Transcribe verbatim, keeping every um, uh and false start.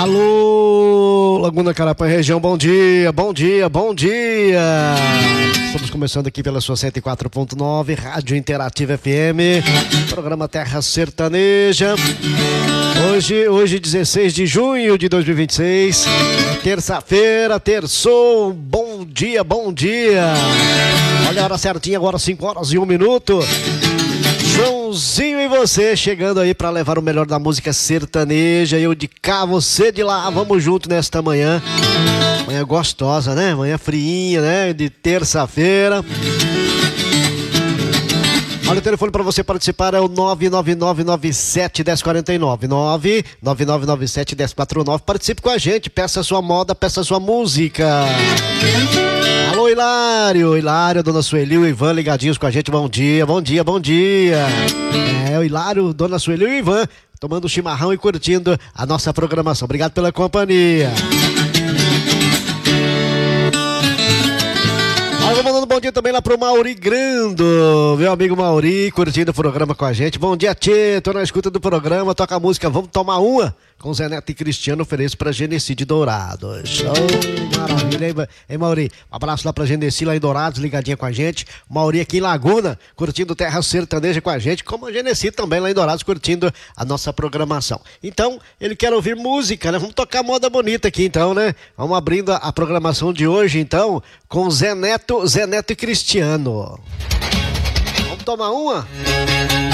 Alô, Laguna Carapã região, bom dia, bom dia, bom dia. Estamos começando aqui pela sua cento e quatro ponto nove, Rádio Interativa F M, programa Terra Sertaneja. Hoje, hoje dezesseis de junho de dois mil e vinte e seis, terça-feira, terçou, bom dia, bom dia. Olha a hora certinha, agora cinco horas e um minuto. Joãozinho e você chegando aí para levar o melhor da música sertaneja. Eu de cá, você de lá. Vamos junto nesta manhã. Manhã gostosa, né? Manhã friinha, né? De terça-feira. Olha, o telefone para você participar é o nove nove nove nove sete um zero quatro nove. nove nove nove nove sete um zero quatro nove. Participe com a gente. Peça sua moda, peça sua música. Alô, Hilário, Hilário, dona Sueli, o Ivan ligadinhos com a gente, bom dia, bom dia, bom dia. É, o Hilário, dona Sueli e o Ivan tomando chimarrão e curtindo a nossa programação. Obrigado pela companhia. Olha, vou mandando um bom dia também lá pro Mauri Grando, meu amigo Mauri, curtindo o programa com a gente. Bom dia, tchê, tô na escuta do programa, toca a música, vamos tomar uma? Com Zé Neto e Cristiano, ofereço pra Genesi de Dourados. Oh, maravilha, hein, hein, Mauri? Um abraço lá pra Genesi, lá em Dourados, ligadinha com a gente. Mauri aqui em Laguna, curtindo Terra Sertaneja com a gente, como a Genesi também lá em Dourados, curtindo a nossa programação. Então, ele quer ouvir música, né? Vamos tocar moda bonita aqui, então, né? Vamos abrindo a, a programação de hoje, então, com Zé Neto, Zé Neto e Cristiano. Vamos tomar uma?